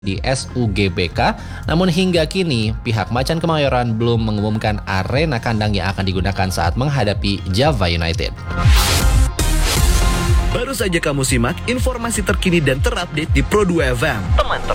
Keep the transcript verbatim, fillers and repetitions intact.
di S U G B K, namun hingga kini pihak Macan Kemayoran belum mengumumkan arena kandang yang akan digunakan saat menghadapi Java United. Baru saja kamu simak informasi terkini dan terupdate di Pro dua F M. Teman